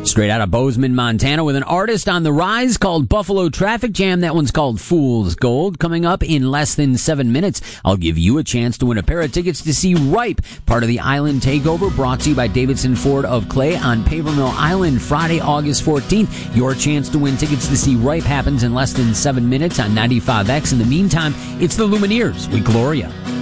Straight out of Bozeman, Montana, with an artist on the rise called Buffalo Traffic Jam. That one's called Fool's Gold. Coming up in less than 7 minutes, I'll give you a chance to win a pair of tickets to see Ripe, part of the Island Takeover, brought to you by Davidson Ford of Clay on Papermill Island, Friday, August 14th. Your chance to win tickets to see Ripe happens in less than 7 minutes on 95X. In the meantime, it's the Lumineers with Gloria.